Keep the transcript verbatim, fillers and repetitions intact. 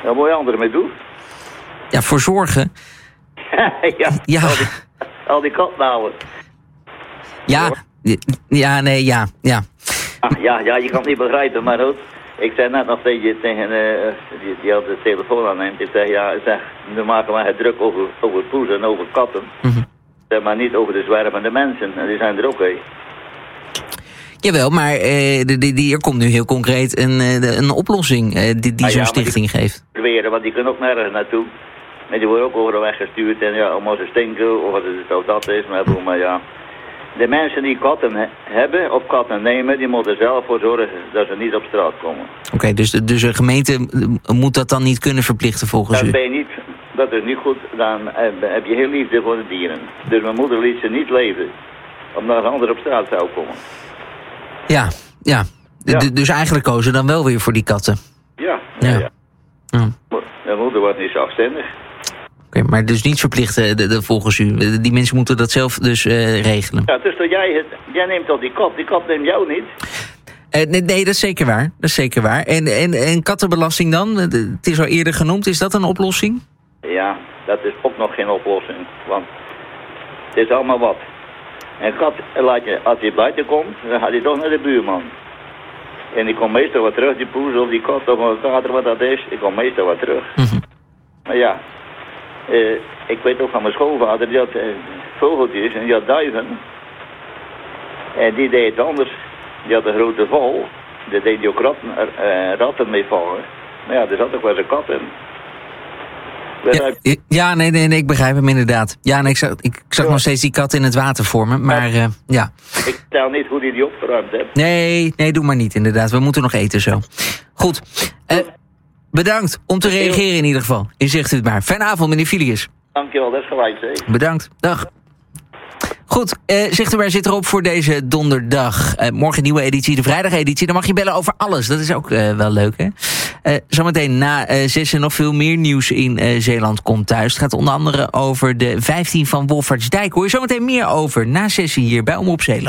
Wat moet je anderen mee doen? Ja, voor zorgen. ja, Ja. Al die, al die katnauwen. Ja, ja, nee, ja, ja. Ah, ja, ja, je kan het niet begrijpen, maar goed. Ik zei net nog tegen, tegen uh, die, die had de telefoon aanneemt. Ik zeg, ja, ik zeg, nu maken wij het druk over, over poes en over katten. Mm-hmm. Zeg maar niet over de zwervende mensen. En die zijn er ook, hé. Jawel, maar uh, de, de, die, er komt nu heel concreet een, uh, een oplossing uh, die, die ah, zo'n ja, stichting die, geeft. Beweren, want die kunnen ook nergens naartoe. En die worden ook over de weg gestuurd. En ja, omdat ze stinken, of wat het of dat is. Maar, maar ja, de mensen die katten he- hebben of katten nemen, die moeten er zelf voor zorgen dat ze niet op straat komen. Oké, okay, dus, dus een gemeente moet dat dan niet kunnen verplichten volgens dat u? Ben je niet, dat is niet goed. Dan heb je heel liefde voor de dieren. Dus mijn moeder liet ze niet leven. Omdat een ander op straat zou komen. Ja, ja. ja. D- dus eigenlijk kozen dan wel weer voor die katten. Ja, ja. ja. ja. Mijn moeder was niet zelfstandig. Oké, okay, maar dus niet verplichten de, de, volgens u. Die mensen moeten dat zelf dus uh, regelen. Ja, dus dat jij het, jij neemt al die kat, die kat neemt jou niet. Uh, nee, nee, dat is zeker waar. Dat is zeker waar. En, en, en kattenbelasting dan? Het is al eerder genoemd. Is dat een oplossing? Ja, dat is ook nog geen oplossing. Want het is allemaal wat. Een kat, laat je, als hij buiten komt, dan gaat hij toch naar de buurman. En die komt meestal wat terug, die poes of die kat of wat kater wat dat is. Die komt meestal wat terug. Mm-hmm. Maar ja, uh, ik weet ook van mijn schoonvader, die had uh, vogeltjes en die had duiven. En die deed het anders. Die had een grote val. Daar deed hij ook ratten, uh, ratten mee vallen. Maar ja, er zat ook wel eens een kat in. Ja, ja nee, nee, nee, ik begrijp hem inderdaad. Ja, nee, ik zag, ik zag ja. nog steeds die kat in het water vormen, maar uh, ja. Ik vertel niet hoe hij die opgeruimd heeft. Nee, nee, doe maar niet inderdaad. We moeten nog eten zo. Goed. Uh, bedankt om te reageren in ieder geval. U zegt het maar. Fijne avond, meneer Filius. Dankjewel, dat is gelijk, zeg. Bedankt. Dag. Goed, uh, zegt u maar, zit erop voor deze donderdag. Uh, morgen nieuwe editie, de vrijdageditie. Dan mag je bellen over alles. Dat is ook uh, wel leuk, hè? Uh, zometeen na uh, zes en nog veel meer nieuws in uh, Zeeland komt thuis. Het gaat onder andere over de vijftien van Wolfertsdijk. Hoor je zometeen meer over na zes hier bij Omroep Zeeland.